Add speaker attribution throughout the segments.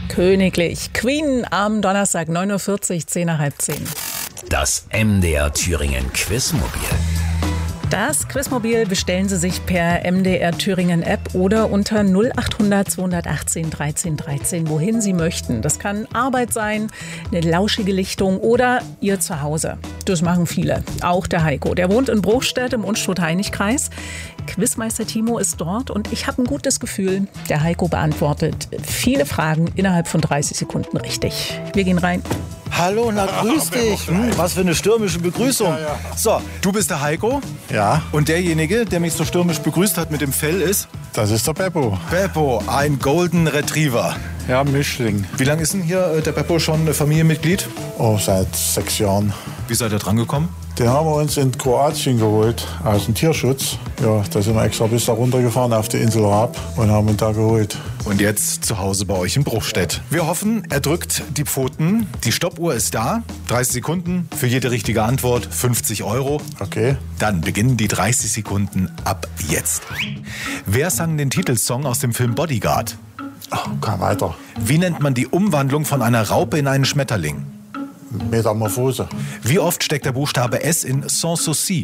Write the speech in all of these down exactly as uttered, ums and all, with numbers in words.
Speaker 1: Königlich. Queen am Donnerstag, neun Uhr vierzig, zehn nach halb zehn.
Speaker 2: Das M D R Thüringen Quizmobil.
Speaker 1: Das Quizmobil bestellen Sie sich per M D R Thüringen App oder unter null achthundert zweihundertachtzehn dreizehn dreizehn, wohin Sie möchten. Das kann Arbeit sein, eine lauschige Lichtung oder Ihr Zuhause. Das machen viele. Auch der Heiko. Der wohnt in Bruchstedt im Unstrut-Heinig-Kreis. Quizmeister Timo ist dort und ich habe ein gutes Gefühl, der Heiko beantwortet viele Fragen innerhalb von dreißig Sekunden richtig. Wir gehen rein.
Speaker 3: Hallo, na grüß dich. Hm, was für eine stürmische Begrüßung.
Speaker 4: Ja, ja.
Speaker 3: So, du bist der Heiko.
Speaker 4: Ja,
Speaker 3: Und derjenige, der mich so stürmisch begrüßt hat mit dem Fell ist?
Speaker 4: das ist der Beppo.
Speaker 3: Beppo, ein Golden Retriever.
Speaker 4: Ja, Mischling.
Speaker 3: Wie lange ist denn hier äh, der Beppo schon äh, Familienmitglied?
Speaker 4: Oh, seit sechs Jahren.
Speaker 3: Wie seid ihr dran gekommen?
Speaker 4: Den haben wir uns in Kroatien geholt, aus dem Tierschutz. Ja, da sind wir extra bis da runtergefahren auf die Insel Raab und haben ihn da geholt.
Speaker 3: Und jetzt zu Hause bei euch in Bruchstedt. Wir hoffen, er drückt die Pfoten. Die Stoppuhr ist da. dreißig Sekunden für jede richtige Antwort, fünfzig Euro.
Speaker 4: Okay.
Speaker 3: Dann beginnen die dreißig Sekunden ab jetzt. Wer sang den Titelsong aus dem Film Bodyguard?
Speaker 4: Oh, kann weiter.
Speaker 3: Wie nennt man die Umwandlung von einer Raupe in einen Schmetterling?
Speaker 4: Metamorphose.
Speaker 3: Wie oft steckt der Buchstabe S in Sans Souci?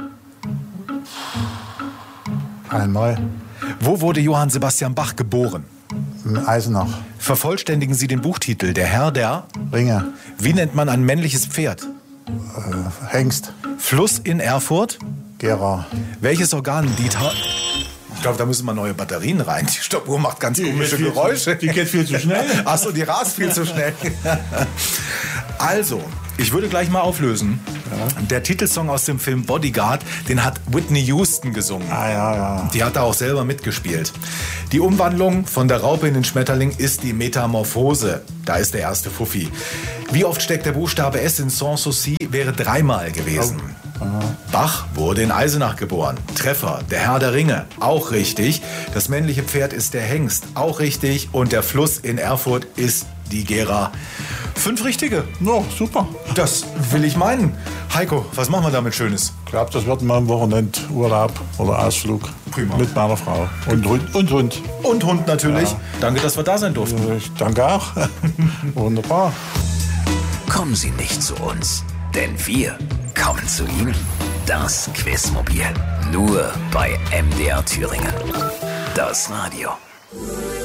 Speaker 4: Einmal.
Speaker 3: Wo wurde Johann Sebastian Bach geboren?
Speaker 4: In Eisenach.
Speaker 3: Vervollständigen Sie den Buchtitel Der Herr der...
Speaker 4: Ringe.
Speaker 3: Wie nennt man ein männliches Pferd?
Speaker 4: Äh, Hengst.
Speaker 3: Fluss in Erfurt?
Speaker 4: Gera.
Speaker 3: Welches Organ dient... Ha- Ich glaube, da müssen mal neue Batterien rein. Die Stoppuhr macht ganz komische Geräusche.
Speaker 4: Die geht viel zu schnell.
Speaker 3: Ach so, die rast viel zu schnell. Also, ich würde gleich mal auflösen. Ja. Der Titelsong aus dem Film Bodyguard, den hat Whitney Houston gesungen.
Speaker 4: Ah, ja, ja.
Speaker 3: Die hat da auch selber mitgespielt. Die Umwandlung von der Raupe in den Schmetterling ist die Metamorphose. Da ist der erste Fuffi. Wie oft steckt der Buchstabe S in Sans Souci? Wäre dreimal gewesen.
Speaker 4: Oh.
Speaker 3: Bach wurde in Eisenach geboren. Treffer, der Herr der Ringe, auch richtig. Das männliche Pferd ist der Hengst, auch richtig. Und der Fluss in Erfurt ist die Gera. Fünf richtige.
Speaker 4: No, super.
Speaker 3: Das will ich meinen. Heiko, was machen wir damit Schönes?
Speaker 4: Ich glaube, das wird mal ein Wochenendurlaub oder Ausflug.
Speaker 3: Prima.
Speaker 4: Mit meiner Frau. Und Hund. Und Hund.
Speaker 3: Und Hund natürlich.
Speaker 4: Ja.
Speaker 3: Danke, dass wir da sein durften.
Speaker 4: Ich danke auch. Wunderbar.
Speaker 2: Kommen Sie nicht zu uns, denn wir kommen zu Ihnen. Das Quizmobil. Nur bei M D R Thüringen. Das Radio.